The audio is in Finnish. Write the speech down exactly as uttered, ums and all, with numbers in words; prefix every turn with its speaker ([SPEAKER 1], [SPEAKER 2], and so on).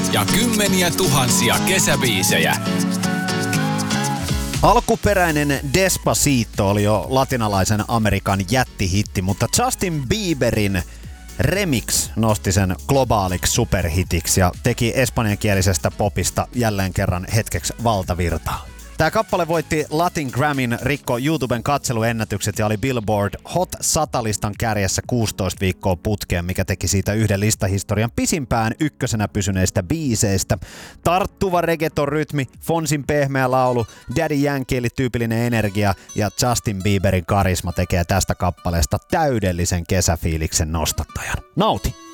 [SPEAKER 1] ja kymmeniä tuhansia kesäbiisejä.
[SPEAKER 2] Alkuperäinen Despacito oli jo latinalaisen Amerikan jättihitti, mutta Justin Bieberin remix nosti sen globaaliksi superhitiksi ja teki espanjankielisestä popista jälleen kerran hetkeksi valtavirtaa. Tämä kappale voitti Latin Grammyn, rikko YouTuben katseluennätykset ja oli Billboard Hot sata-listan kärjessä kuusitoista viikkoa putkeen, mikä teki siitä yhden listahistorian pisimpään ykkösenä pysyneistä biiseistä. Tarttuva reggaeton-rytmi, Fonsin pehmeä laulu, Daddy Yankee-tyypillinen energia ja Justin Bieberin karisma tekee tästä kappaleesta täydellisen kesäfiiliksen nostattajan. Nauti!